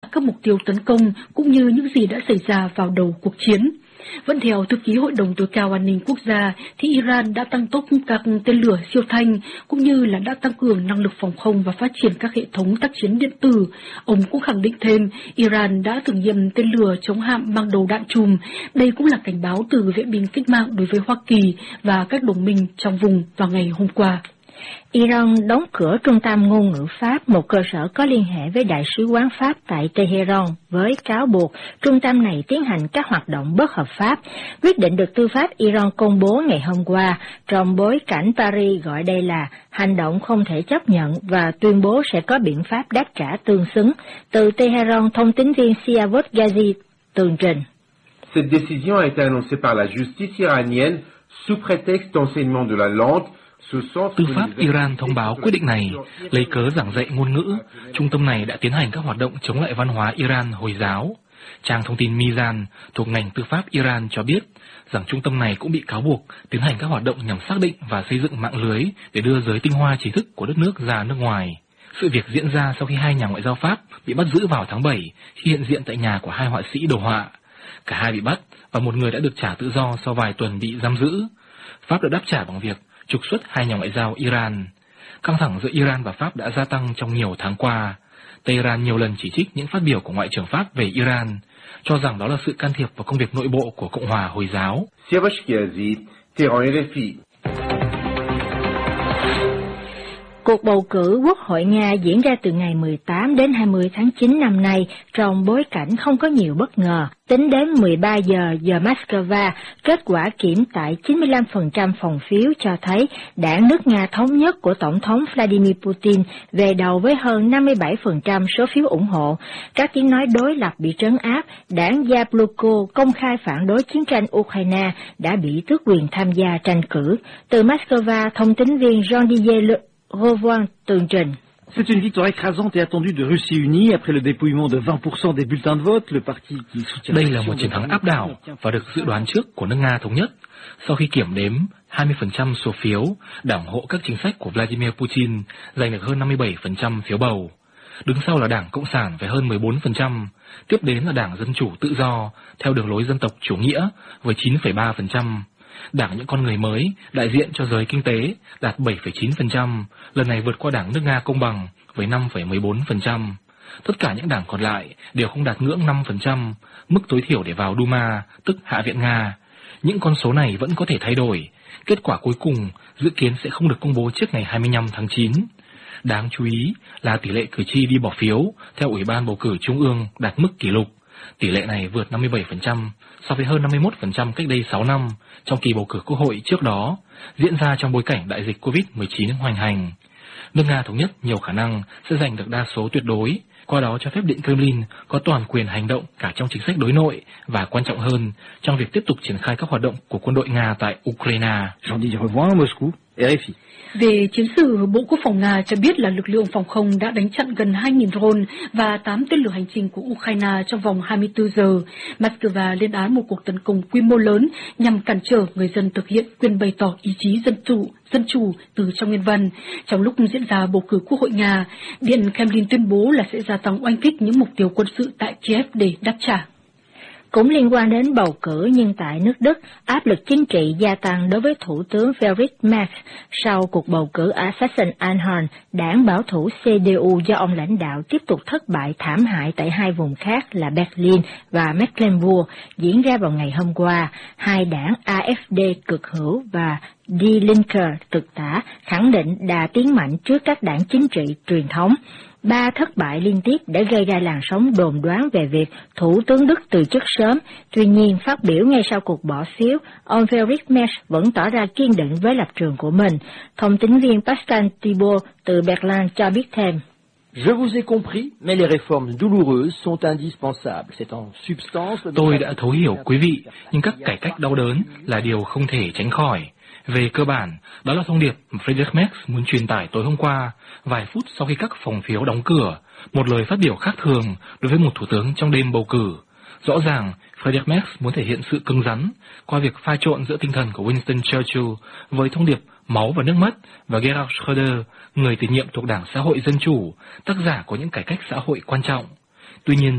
các mục tiêu tấn công cũng như những gì đã xảy ra vào đầu cuộc chiến. Vẫn theo thư ký Hội đồng tối cao an ninh quốc gia, thì Iran đã tăng tốc các tên lửa siêu thanh, cũng như là đã tăng cường năng lực phòng không và phát triển các hệ thống tác chiến điện tử. Ông cũng khẳng định thêm, Iran đã thử nghiệm tên lửa chống hạm mang đầu đạn chùm. Đây cũng là cảnh báo từ vệ binh cách mạng đối với Hoa Kỳ và các đồng minh trong vùng vào ngày hôm qua. Iran đóng cửa trung tâm ngôn ngữ Pháp, một cơ sở có liên hệ với Đại sứ quán Pháp tại Tehran, với cáo buộc trung tâm này tiến hành các hoạt động bất hợp pháp. Quyết định được tư pháp Iran công bố ngày hôm qua, trong bối cảnh Paris gọi đây là hành động không thể chấp nhận và tuyên bố sẽ có biện pháp đáp trả tương xứng. Từ Tehran, thông tín viên Siavot Ghazi tường trình. Cette décision a été annoncée par la justice iranienne sous prétexte d'enseignement de la langue. Tư pháp Iran thông báo quyết định này lấy cớ giảng dạy ngôn ngữ. Trung tâm này đã tiến hành các hoạt động chống lại văn hóa Iran Hồi giáo. Trang thông tin Mizan thuộc ngành tư pháp Iran cho biết rằng trung tâm này cũng bị cáo buộc tiến hành các hoạt động nhằm xác định và xây dựng mạng lưới để đưa giới tinh hoa trí thức của đất nước ra nước ngoài. Sự việc diễn ra sau khi hai nhà ngoại giao Pháp bị bắt giữ vào tháng 7 khi hiện diện tại nhà của hai họa sĩ đồ họa. Cả hai bị bắt và một người đã được trả tự do sau vài tuần bị giam giữ. Pháp đã đáp trả bằng việc trục xuất hai nhà ngoại giao Iran. Căng thẳng giữa Iran và Pháp đã gia tăng trong nhiều tháng qua. Tehran nhiều lần chỉ trích những phát biểu của Ngoại trưởng Pháp về Iran, cho rằng đó là sự can thiệp vào công việc nội bộ của Cộng hòa Hồi giáo. Cuộc bầu cử Quốc hội Nga diễn ra từ ngày 18 đến 20 tháng 9 năm nay trong bối cảnh không có nhiều bất ngờ. Tính đến 13 giờ Moscow, kết quả kiểm tại 95% phòng phiếu cho thấy đảng nước Nga thống nhất của Tổng thống Vladimir Putin về đầu với hơn 57% số phiếu ủng hộ. Các tiếng nói đối lập bị trấn áp, đảng Yabloko công khai phản đối chiến tranh Ukraine đã bị tước quyền tham gia tranh cử. Từ Moscow, thông tín viên Jean-Didier Rovoin tường trình. C'est une victoire écrasante et attendue de Russie unie après le dépouillement de 20% des bulletins de vote. Le parti qui soutient. Đây là một chiến thắng áp đảo và được dự đoán trước của nước Nga thống nhất. Sau khi kiểm đếm 20% số phiếu, đảng ủng hộ các chính sách của Vladimir Putin giành được hơn 57% phiếu bầu. Đứng sau là Đảng Cộng sản với hơn 14%, tiếp đến là Đảng Dân Chủ Tự Do theo đường lối dân tộc chủ nghĩa với 9,3%. Đảng Những Con Người Mới, đại diện cho giới kinh tế, đạt 7,9%, lần này vượt qua Đảng Nước Nga Công Bằng với 5,14%. Tất cả những đảng còn lại đều không đạt ngưỡng 5%, mức tối thiểu để vào Duma, tức Hạ viện Nga. Những con số này vẫn có thể thay đổi. Kết quả cuối cùng dự kiến sẽ không được công bố trước ngày 25 tháng 9. Đáng chú ý là tỷ lệ cử tri đi bỏ phiếu theo Ủy ban Bầu cử Trung ương đạt mức kỷ lục. Tỷ lệ này vượt 57% so với hơn 51% cách đây 6 năm trong kỳ bầu cử quốc hội trước đó, diễn ra trong bối cảnh đại dịch COVID-19 hoành hành. Nước Nga thống nhất nhiều khả năng sẽ giành được đa số tuyệt đối, qua đó cho phép Điện Kremlin có toàn quyền hành động cả trong chính sách đối nội và quan trọng hơn trong việc tiếp tục triển khai các hoạt động của quân đội Nga tại Ukraine. Jean-Didier Rovoin, Moscou, RFI. Về chiến sự, Bộ Quốc phòng Nga cho biết là lực lượng phòng không đã đánh chặn gần 2.000 drone và 8 tên lửa hành trình của Ukraine trong vòng 24 giờ. Moscow lên án một cuộc tấn công quy mô lớn nhằm cản trở người dân thực hiện quyền bày tỏ ý chí dân chủ từ trong nhân văn. Trong lúc diễn ra bầu cử Quốc hội Nga, Điện Kremlin tuyên bố là sẽ gia tăng oanh kích những mục tiêu quân sự tại Kiev để đáp trả. Cũng liên quan đến bầu cử, nhưng tại nước Đức, áp lực chính trị gia tăng đối với Thủ tướng Friedrich Merz sau cuộc bầu cử ở Sachsen-Anhalt. Đảng bảo thủ CDU do ông lãnh đạo tiếp tục thất bại thảm hại tại hai vùng khác là Berlin và Mecklenburg diễn ra vào ngày hôm qua. Hai đảng AfD cực hữu và Die Linke cực tả khẳng định đà tiến mạnh trước các đảng chính trị truyền thống. 3 thất bại liên tiếp đã gây ra làn sóng đồn đoán về việc Thủ tướng Đức từ chức sớm. Tuy nhiên, phát biểu ngay sau cuộc bỏ phiếu, ông Friedrich Merz vẫn tỏ ra kiên định với lập trường của mình. Thông tín viên Pascal Thibault từ Berlin cho biết thêm. Je vous ai compris, mais les réformes douloureuses sont indispensables. C'est en substance. Tôi đã thấu hiểu quý vị, nhưng các cải cách đau đớn là điều không thể tránh khỏi. Về cơ bản, đó là thông điệp mà Friedrich Merz muốn truyền tải tối hôm qua, vài phút sau khi các phòng phiếu đóng cửa, một lời phát biểu khác thường đối với một thủ tướng trong đêm bầu cử. Rõ ràng, Friedrich Merz muốn thể hiện sự cứng rắn qua việc pha trộn giữa tinh thần của Winston Churchill với thông điệp máu và nước mắt, và Gerhard Schröder, người tiền nhiệm thuộc Đảng Xã hội Dân chủ, tác giả của những cải cách xã hội quan trọng. Tuy nhiên,